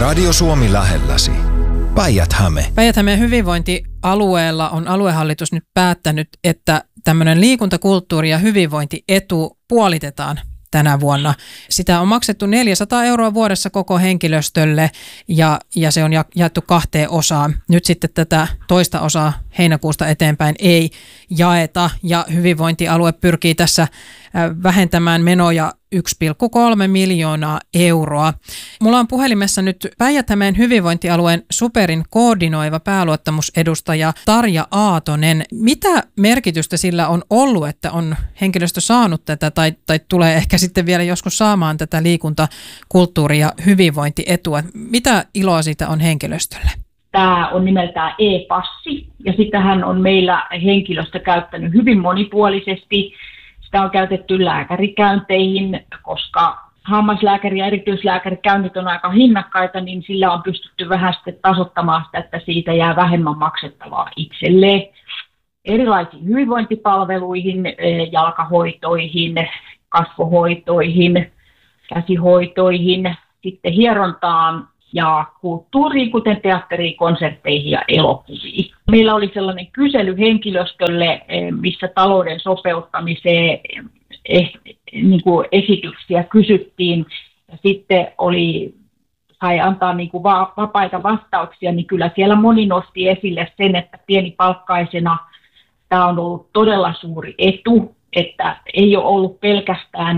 Radio Suomi lähelläsi. Päijät-Häme. Päijät-Hämeen hyvinvointialueella on aluehallitus nyt päättänyt, että tämmöinen liikuntakulttuuri- ja hyvinvointietu puolitetaan tänä vuonna. Sitä on maksettu 400 € vuodessa koko henkilöstölle ja se on jaettu 2 osaan. Nyt sitten tätä toista osaa heinäkuusta eteenpäin ei jaeta ja hyvinvointialue pyrkii tässä vähentämään menoja 1,3 miljoonaa euroa. Mulla on puhelimessa nyt Päijät-Hämeen hyvinvointialueen Superin koordinoiva pääluottamusedustaja Tarja Aatonen. Mitä merkitystä sillä on ollut, että on henkilöstö saanut tätä tai tulee ehkä sitten vielä joskus saamaan tätä liikunta-, kulttuuri- ja hyvinvointietua? Mitä iloa siitä on henkilöstölle? Tämä on nimeltään e-passi ja sitähän on meillä henkilöstö käyttänyt hyvin monipuolisesti. Sitä on käytetty lääkärikäynteihin, koska hammaslääkäri- ja erityislääkärikäynnit on aika hinnakkaita, niin sillä on pystytty vähän sitten tasoittamaan sitä, että siitä jää vähemmän maksettavaa itselleen. Erilaisiin hyvinvointipalveluihin, jalkahoitoihin, kasvohoitoihin, käsihoitoihin, sitten hierontaan ja kulttuuriin, kuten teatteriin, konsertteihin ja elokuviin. Meillä oli sellainen kysely henkilöstölle, missä talouden sopeuttamiseen esityksiä kysyttiin. Ja sitten sai antaa vapaita vastauksia, niin kyllä siellä moni nosti esille sen, että pienipalkkaisena tämä on ollut todella suuri etu, että ei ole ollut pelkästään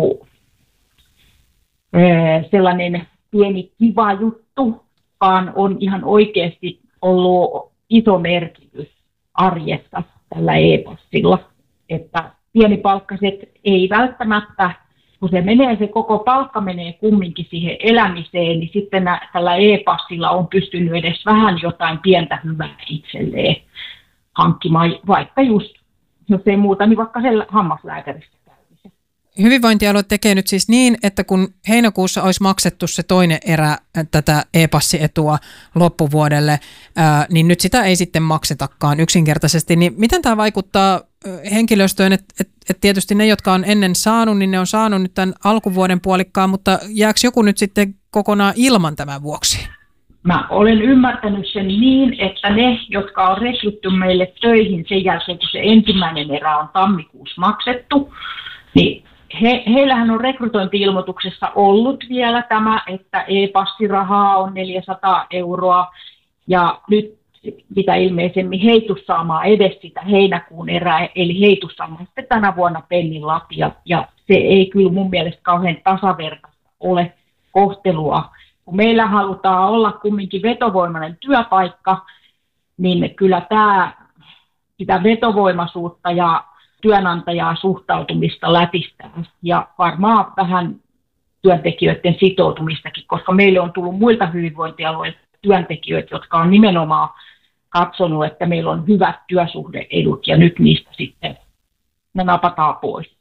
sellainen pieni kiva juttu, vaan on ihan oikeasti ollut iso merkitys arjessa tällä e-passilla. Että pienipalkkaiset ei välttämättä, kun se koko palkka menee kumminkin siihen elämiseen, niin sitten tällä e-passilla on pystynyt edes vähän jotain pientä hyvää itselleen hankkimaan, vaikka just, jos ei muuta, niin vaikka siellä hammaslääkäristä. Hyvinvointialue tekee nyt siis niin, että kun heinäkuussa olisi maksettu se toinen erä tätä e-passietua loppuvuodelle, niin nyt sitä ei sitten maksetakaan yksinkertaisesti. Niin miten tämä vaikuttaa henkilöstöön, että tietysti ne, jotka on ennen saanut, niin ne on saanut nyt tämän alkuvuoden puolikkaan, mutta jääkö joku nyt sitten kokonaan ilman tämän vuoksi? Mä olen ymmärtänyt sen niin, että ne, jotka on rekrytty meille töihin sen jälkeen, kun se ensimmäinen erä on tammikuussa maksettu, niin heillähän on rekrytointi-ilmoituksessa ollut vielä tämä, että e-passirahaa on 400 € ja nyt mitä ilmeisemmin he ei tule saamaan edes sitä heinäkuun erää, eli he ei tule saamaan sitten tänä vuonna pennin latia ja se ei kyllä mun mielestä kauhean tasavertaista ole kohtelua. Kun meillä halutaan olla kumminkin vetovoimainen työpaikka, niin kyllä sitä vetovoimaisuutta ja työnantajaa suhtautumista lätistää ja varmaan vähän työntekijöiden sitoutumistakin, koska meille on tullut muilta hyvinvointialueilta työntekijöitä, jotka on nimenomaan katsonut, että meillä on hyvät työsuhdeedut ja nyt niistä sitten ne napataan pois.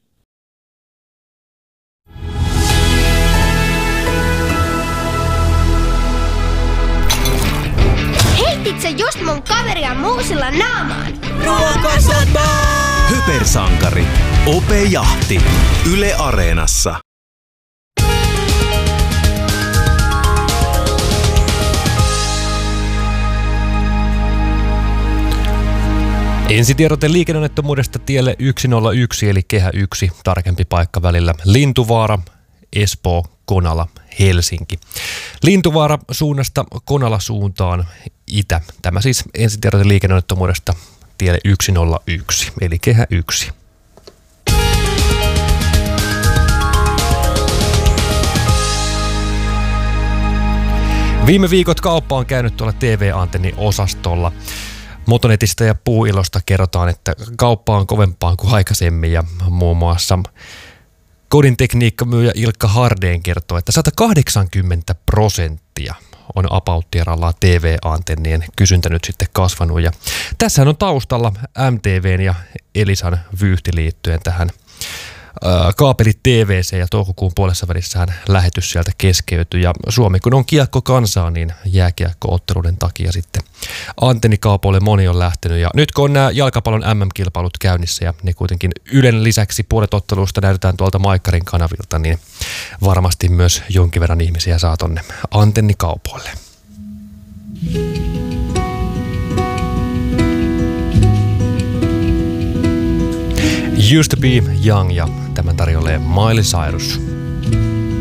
Heitit just mun kaveria muusilla naamaan? Ruokasota! Hypersankari. Ope Jahti. Yle Areenassa. Ensitiedote liikenneonnettomuudesta tielle 101 eli Kehä 1, tarkempi paikka välillä Lintuvaara, Espoo, Konala, Helsinki. Lintuvaara suunnasta Konala suuntaan itä. Tämä siis ensitiedote liikenneonnettomuudesta tielle 101 eli Kehä 1. Viime viikot kauppa on käynyt tuolla TV-antenni-osastolla. Motonetista ja puuilosta kerrotaan, että kauppa on kovempaa kuin aikaisemmin ja muun muassa kodintekniikkamyyjä Ilkka Hardeen kertoo, että 180% on About-tieralla TV-antennien kysyntä nyt sitten kasvanut. Ja tässähän on taustalla MTVn ja Elisan vyyhti liittyen tähän kaapelit TVC ja toukokuun puolessa välissähän lähetys sieltä keskeytyi. Ja Suomi kun on kiekkokansaa, niin jääkiekko-otteluiden takia sitten antennikaupoille moni on lähtenyt. Ja nyt kun on nämä jalkapallon MM-kilpailut käynnissä ja ne kuitenkin Ylen lisäksi puolet ottelusta näytetään tuolta Maikkarin kanavilta, niin varmasti myös jonkin verran ihmisiä saa tonne antennikaupoille. Used to be young ja tämän tarjoilee Miley Cyrus.